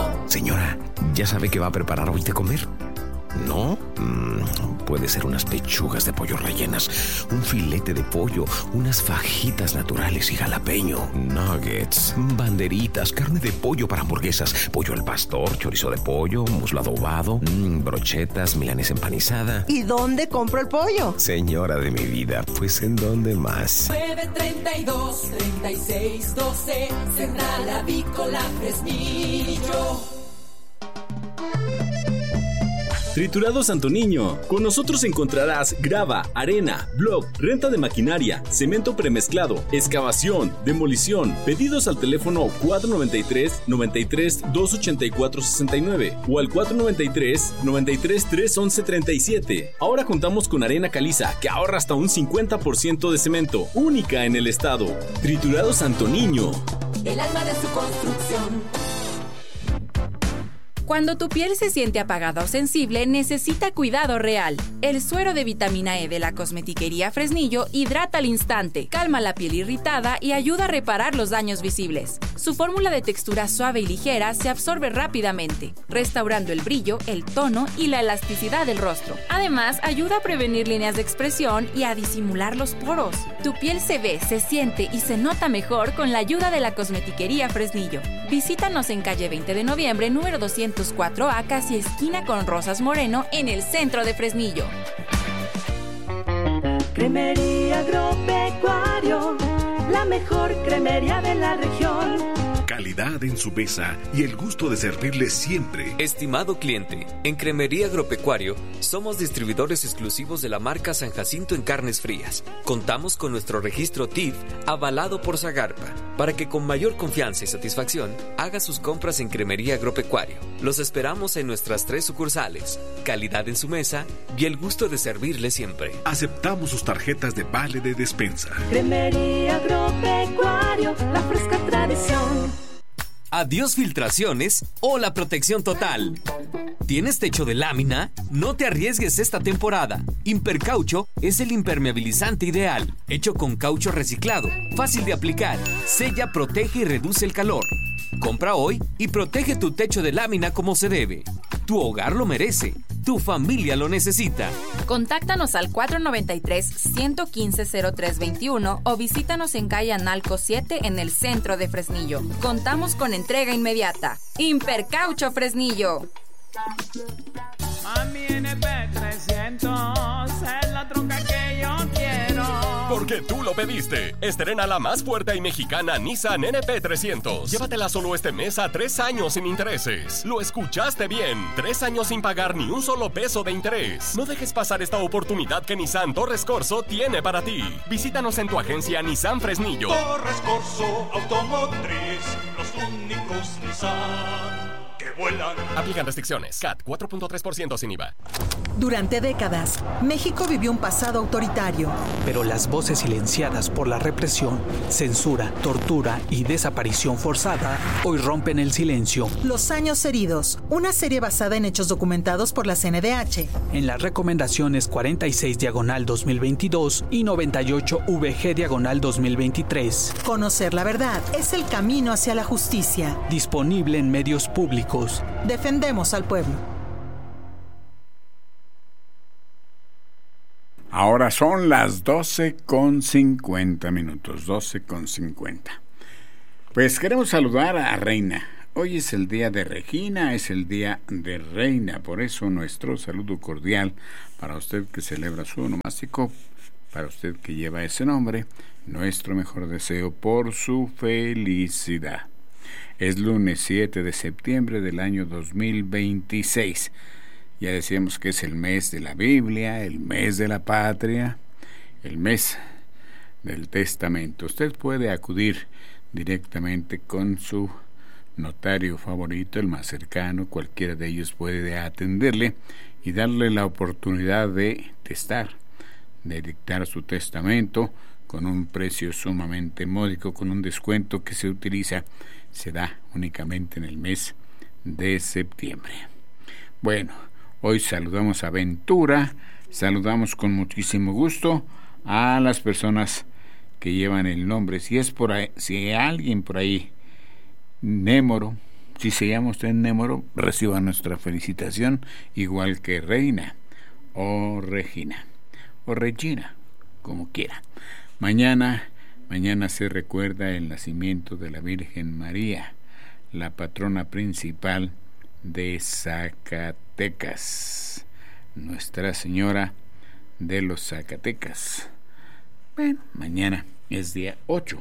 Señora, ¿ya sabe qué va a preparar hoy de comer? ¿No? Puede ser unas pechugas de pollo rellenas, un filete de pollo, unas fajitas naturales y jalapeño, nuggets, banderitas, carne de pollo para hamburguesas, pollo al pastor, chorizo de pollo, muslo adobado, brochetas, milanesa empanizada. ¿Y dónde compro el pollo? Señora de mi vida, pues ¿en dónde más? 932-3612, Central Avícola Fresnillo. Triturados Santo Niño. Con nosotros encontrarás grava, arena, block, renta de maquinaria, cemento premezclado, excavación, demolición. Pedidos al teléfono 493-93-284-69 o al 493-93-311-37. Ahora contamos con arena caliza que ahorra hasta un 50% de cemento, única en el estado. Triturados Santo Niño. El alma de su construcción. Cuando tu piel se siente apagada o sensible, necesita cuidado real. El suero de vitamina E de la Cosmetiquería Fresnillo hidrata al instante, calma la piel irritada y ayuda a reparar los daños visibles. Su fórmula de textura suave y ligera se absorbe rápidamente, restaurando el brillo, el tono y la elasticidad del rostro. Además, ayuda a prevenir líneas de expresión y a disimular los poros. Tu piel se ve, se siente y se nota mejor con la ayuda de la Cosmetiquería Fresnillo. Visítanos en calle 20 de noviembre, número 204A, casi esquina con Rosas Moreno, en el centro de Fresnillo. Cremería Agropecuario, la mejor cremería de la región. Calidad en su mesa y el gusto de servirle siempre. Estimado cliente, en Cremería Agropecuario somos distribuidores exclusivos de la marca San Jacinto en carnes frías. Contamos con nuestro registro TIF avalado por Zagarpa para que con mayor confianza y satisfacción haga sus compras en Cremería Agropecuario. Los esperamos en nuestras 3 sucursales. Calidad en su mesa y el gusto de servirle siempre. Aceptamos sus tarjetas de vale de despensa. Cremería Agropecuario, la fresca tradición. Adiós filtraciones o la protección total. ¿Tienes techo de lámina? No te arriesgues esta temporada. Impercaucho es el impermeabilizante ideal, hecho con caucho reciclado, fácil de aplicar, sella, protege y reduce el calor. Compra hoy y protege tu techo de lámina como se debe. Tu hogar lo merece. Tu familia lo necesita. Contáctanos al 493-115-0321 o visítanos en calle Analco 7 en el centro de Fresnillo. Contamos con entrega inmediata. Impercaucho Fresnillo. Mami, NP300 es la troca que yo quiero. Porque tú lo pediste. Estrena la más fuerte y mexicana Nissan NP300. Llévatela solo este mes a 3 años sin intereses. Lo escuchaste bien. 3 años sin pagar ni un solo peso de interés. No dejes pasar esta oportunidad que Nissan Torres Corso tiene para ti. Visítanos en tu agencia Nissan Fresnillo. Torres Corso Automotriz, los únicos Nissan que vuelan. Aplican restricciones. CAT 4.3% sin IVA. Durante décadas, México vivió un pasado autoritario. Pero las voces silenciadas por la represión, censura, tortura y desaparición forzada hoy rompen el silencio. Los años heridos, una serie basada en hechos documentados por la CNDH. En las recomendaciones 46/2022 y 98VG/2023. Conocer la verdad es el camino hacia la justicia. Disponible en medios públicos. Defendemos al pueblo. Ahora son las 12:50, 12:50. Pues queremos saludar a Reina. Hoy es el día de Regina, es el día de Reina. Por eso nuestro saludo cordial para usted que celebra su onomástico, para usted que lleva ese nombre, nuestro mejor deseo por su felicidad. Es lunes 7 de septiembre del año 2026. Ya decíamos que es el mes de la Biblia, el mes de la patria, el mes del testamento. Usted puede acudir directamente con su notario favorito, el más cercano, cualquiera de ellos puede atenderle y darle la oportunidad de testar, de dictar su testamento con un precio sumamente módico, con un descuento que se da únicamente en el mes de septiembre. Bueno, hoy saludamos a Ventura, saludamos con muchísimo gusto a las personas que llevan el nombre. Si hay alguien por ahí, Némoro, Si se llama usted Némoro, reciba nuestra felicitación, igual que Reina, o Regina, o Regina, como quiera. Mañana se recuerda el nacimiento de la Virgen María, la patrona principal de Zacatecas, Nuestra Señora de los Zacatecas. Bueno, mañana es día 8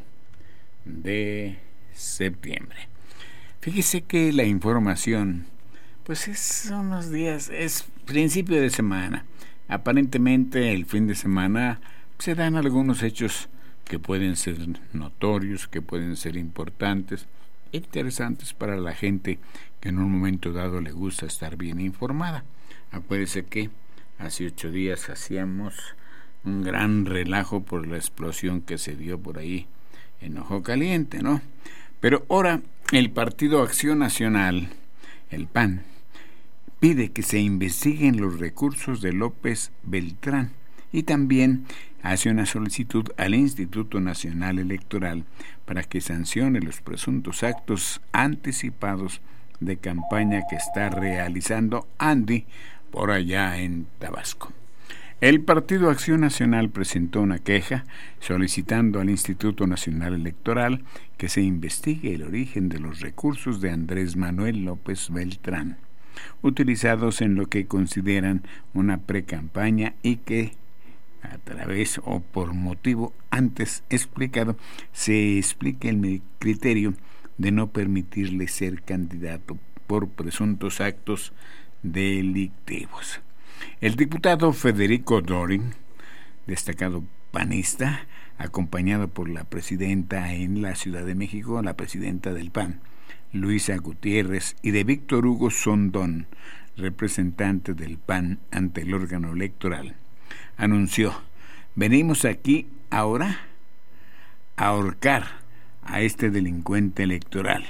de septiembre. Fíjese que la información, pues es unos días, es principio de semana. Aparentemente el fin de semana se dan algunos hechos que pueden ser notorios, que pueden ser importantes, interesantes para la gente que en un momento dado le gusta estar bien informada. Acuérdese que hace 8 días hacíamos un gran relajo por la explosión que se dio por ahí en Ojo Caliente, ¿no? Pero ahora el Partido Acción Nacional, el PAN, pide que se investiguen los recursos de López Beltrán y también hace una solicitud al Instituto Nacional Electoral para que sancione los presuntos actos anticipados de campaña que está realizando Andy por allá en Tabasco. El Partido Acción Nacional presentó una queja solicitando al Instituto Nacional Electoral que se investigue el origen de los recursos de Andrés Manuel López Beltrán, utilizados en lo que consideran una precampaña y que a través o por motivo antes explicado se explique el criterio de no permitirle ser candidato por presuntos actos delictivos. El diputado Federico Dorin, destacado panista, acompañado por la presidenta en la Ciudad de México, la presidenta del PAN, Luisa Gutiérrez, y de Víctor Hugo Sondón, representante del PAN ante el órgano electoral, anunció: venimos aquí ahora a ahorcar a este delincuente electoral.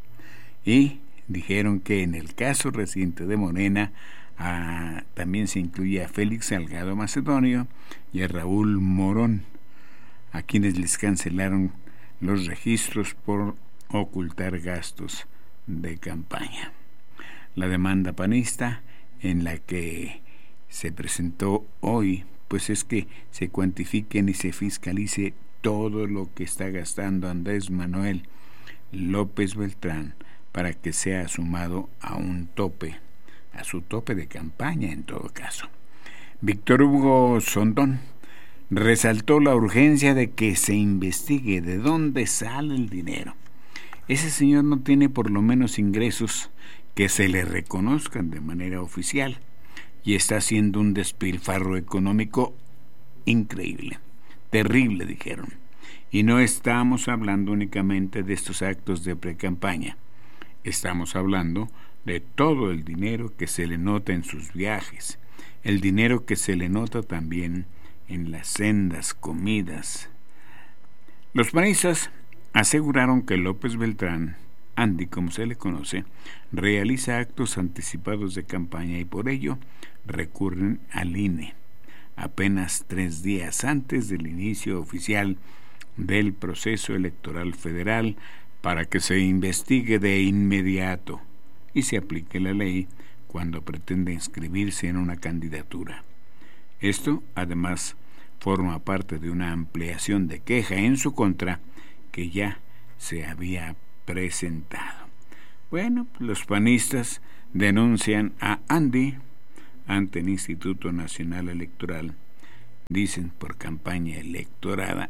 Y dijeron que en el caso reciente de Morena también se incluye a Félix Salgado Macedonio y a Raúl Morón, a quienes les cancelaron los registros por ocultar gastos de campaña. La demanda panista en la que se presentó hoy, pues es que se cuantifiquen y se fiscalice todo lo que está gastando Andrés Manuel López Beltrán para que sea sumado a un tope, a su tope de campaña en todo caso. Víctor Hugo Sondón resaltó la urgencia de que se investigue de dónde sale el dinero. Ese señor no tiene por lo menos ingresos que se le reconozcan de manera oficial y está haciendo un despilfarro económico increíble, terrible, dijeron. Y no estamos hablando únicamente de estos actos de precampaña, estamos hablando de todo el dinero que se le nota en sus viajes, el dinero que se le nota también en las sendas comidas. Los panistas aseguraron que López Beltrán, Andy como se le conoce, realiza actos anticipados de campaña y por ello recurren al INE, apenas 3 días antes del inicio oficial del proceso electoral federal, para que se investigue de inmediato y se aplique la ley cuando pretende inscribirse en una candidatura. Esto, además, forma parte de una ampliación de queja en su contra que ya se había presentado. Bueno, los panistas denuncian a Andy ante el Instituto Nacional Electoral, dicen por campaña electoral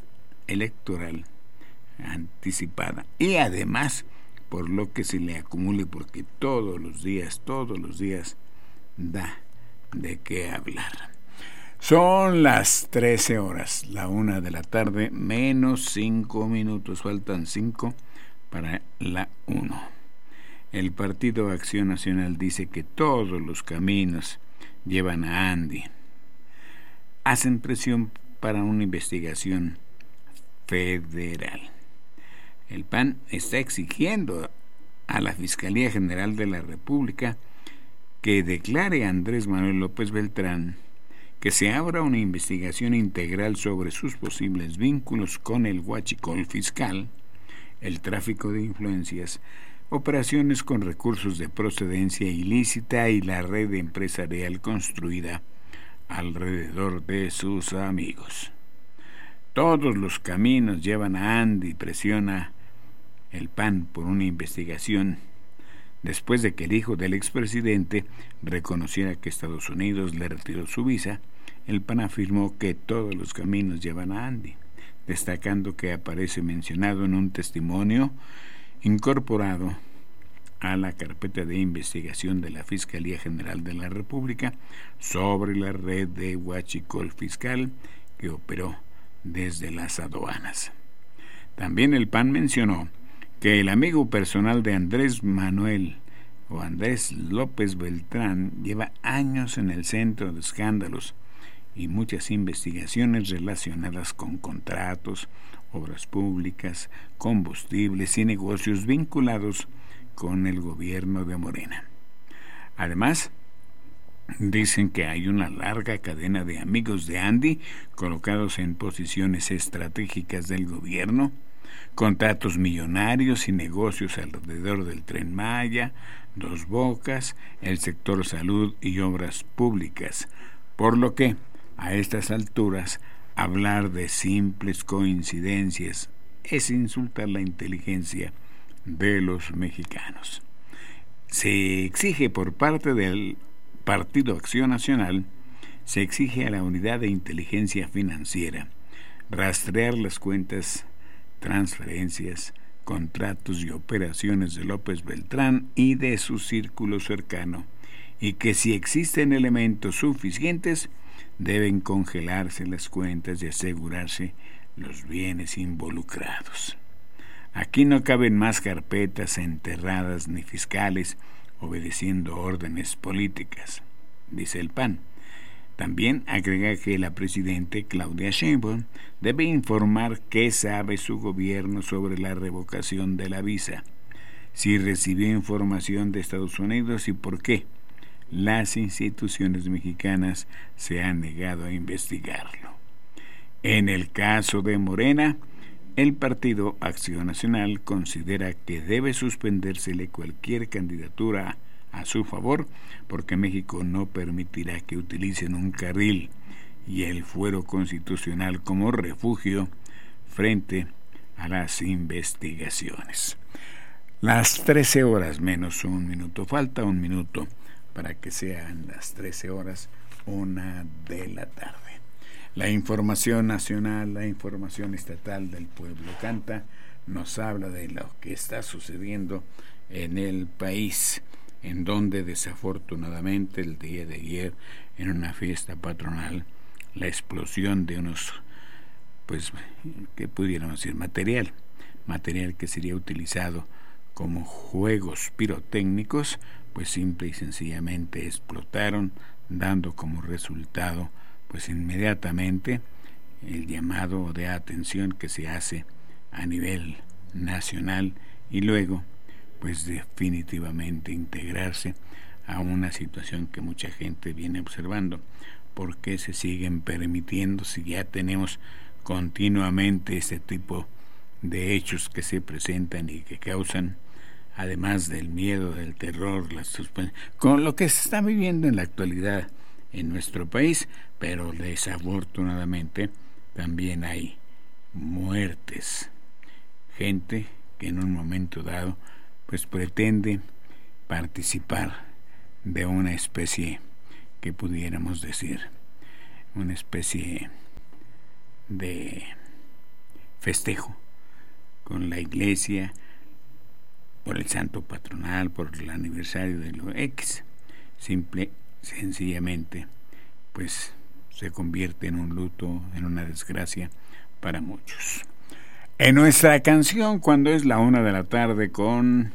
anticipada y además por lo que se le acumule, porque todos los días da de qué hablar. Son las 13 horas, la 1 de la tarde, menos 5 minutos, faltan 5 para la 1. El Partido Acción Nacional dice que todos los caminos llevan a Andy. Hacen presión para una investigación federal. El PAN está exigiendo a la Fiscalía General de la República que declare a Andrés Manuel López Beltrán, que se abra una investigación integral sobre sus posibles vínculos con el huachicol fiscal, el tráfico de influencias operaciones con recursos de procedencia ilícita y la red empresarial construida alrededor de sus amigos. Todos los caminos llevan a Andy, presiona el PAN por una investigación después de que el hijo del expresidente reconociera que Estados Unidos le retiró su visa. El PAN afirmó que todos los caminos llevan a Andy, destacando que aparece mencionado en un testimonio incorporado a la carpeta de investigación de la Fiscalía General de la República sobre la red de huachicol fiscal que operó desde las aduanas. También el PAN mencionó que el amigo personal de Andrés López Beltrán lleva años en el centro de escándalos y muchas investigaciones relacionadas con contratos, obras públicas, combustibles y negocios vinculados con el gobierno de Morena. Además, dicen que hay una larga cadena de amigos de Andy colocados en posiciones estratégicas del gobierno, contratos millonarios y negocios alrededor del Tren Maya, Dos Bocas, el sector salud y obras públicas, por lo que, a estas alturas, hablar de simples coincidencias es insultar la inteligencia de los mexicanos. Se exige por parte del Partido Acción Nacional, se exige a la Unidad de Inteligencia Financiera rastrear las cuentas, transferencias, contratos y operaciones de López Beltrán y de su círculo cercano, y que si existen elementos suficientes, deben congelarse las cuentas y asegurarse los bienes involucrados. Aquí no caben más carpetas enterradas ni fiscales obedeciendo órdenes políticas, dice el PAN. También agrega que la presidenta Claudia Sheinbaum debe informar qué sabe su gobierno sobre la revocación de la visa, si recibió información de Estados Unidos y por qué las instituciones mexicanas se han negado a investigarlo. En el caso de Morena, el Partido Acción Nacional considera que debe suspendérsele cualquier candidatura a su favor, porque México no permitirá que utilicen un carril y el fuero constitucional como refugio frente a las investigaciones. Las 13 horas menos un minuto, falta un minuto para que sean las 13 horas, 1 de la tarde. La información nacional, la información estatal del Pueblo Canta nos habla de lo que está sucediendo en el país, en donde desafortunadamente el día de ayer, en una fiesta patronal, la explosión de unos, que pudiéramos decir, material que sería utilizado como juegos pirotécnicos, pues simple y sencillamente explotaron, dando como resultado inmediatamente el llamado de atención que se hace a nivel nacional y luego definitivamente integrarse a una situación que mucha gente viene observando. ¿Por qué se siguen permitiendo si ya tenemos continuamente este tipo de hechos que se presentan y que causan, además del miedo, del terror, con lo que se está viviendo en la actualidad en nuestro país? Pero desafortunadamente también hay muertes, gente que en un momento dado pretende participar de una especie que pudiéramos decir, una especie de festejo con la iglesia por el santo patronal, por el aniversario de lo X. Sencillamente se convierte en un luto, en una desgracia para muchos. En nuestra canción, cuando es la 1 de la tarde con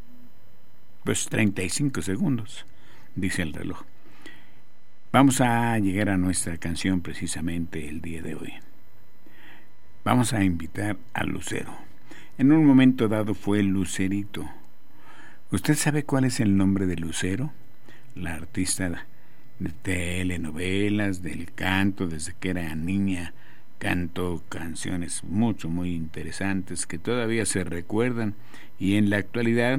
35 segundos, dice el reloj, vamos a llegar a nuestra canción precisamente el día de hoy. Vamos a invitar a Lucero. En un momento dado fue Lucerito. ¿Usted sabe cuál es el nombre de Lucero? La artista de telenovelas, del canto, desde que era niña, cantó canciones muy interesantes que todavía se recuerdan y en la actualidad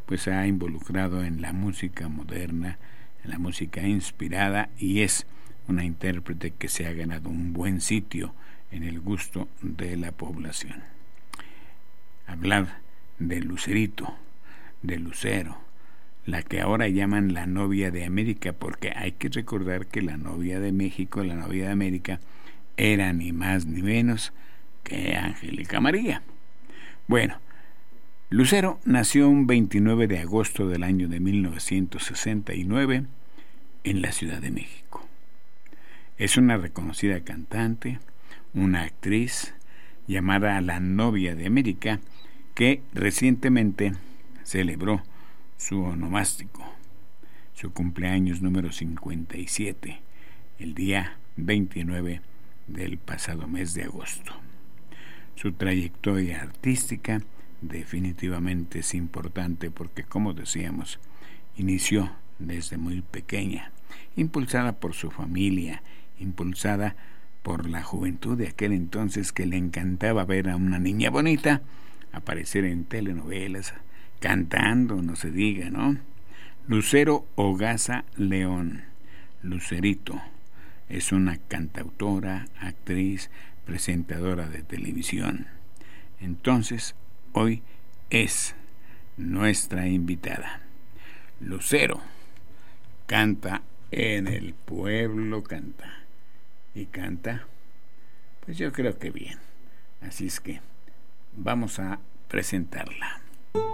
pues se ha involucrado en la música moderna, en la música inspirada, y es una intérprete que se ha ganado un buen sitio en el gusto de la población. Hablar de Lucerito, de Lucero, la que ahora llaman la novia de América, porque hay que recordar que la novia de México, la novia de América, era ni más ni menos que Angélica María. Bueno, Lucero nació un 29 de agosto del año de 1969 en la Ciudad de México. Es una reconocida cantante, una actriz llamada la novia de América, que recientemente celebró su onomástico, su cumpleaños número 57, el día 29 del pasado mes de agosto. Su trayectoria artística definitivamente es importante porque, como decíamos, inició desde muy pequeña, impulsada por su familia, impulsada por la juventud de aquel entonces, que le encantaba ver a una niña bonita aparecer en telenovelas, cantando, no se diga, ¿no? Lucero Hogaza León, Lucerito, es una cantautora, actriz, presentadora de televisión. Entonces, hoy es nuestra invitada. Lucero canta en el pueblo, canta. Y canta, pues yo creo que bien. Así es que vamos a presentarla.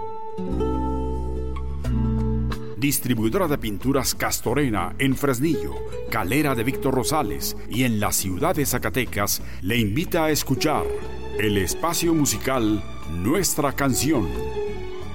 Distribuidora de pinturas Castorena en Fresnillo, Calera de Víctor Rosales y en la ciudad de Zacatecas le invita a escuchar el espacio musical Nuestra Canción.